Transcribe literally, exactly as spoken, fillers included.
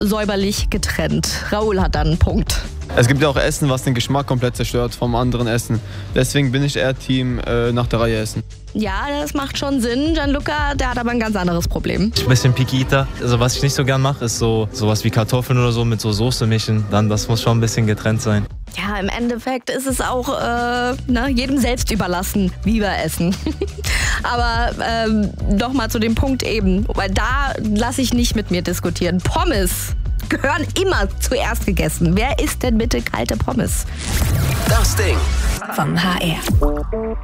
säuberlich getrennt. Raoul hat dann einen Punkt. Es gibt ja auch Essen, was den Geschmack komplett zerstört vom anderen Essen. Deswegen bin ich eher Team äh, nach der Reihe essen. Ja, das macht schon Sinn. Gianluca, der hat aber ein ganz anderes Problem. Ich bin ein bisschen picky eater. Also was ich nicht so gern mache, ist so sowas wie Kartoffeln oder so mit so Soße mischen. Dann, das muss schon ein bisschen getrennt sein. Ja, im Endeffekt ist es auch äh, ne, jedem selbst überlassen, wie wir essen. Aber ähm, noch mal zu dem Punkt eben, weil da lasse ich nicht mit mir diskutieren. Pommes gehören immer zuerst gegessen. Wer isst denn bitte kalte Pommes? Das Ding vom H R.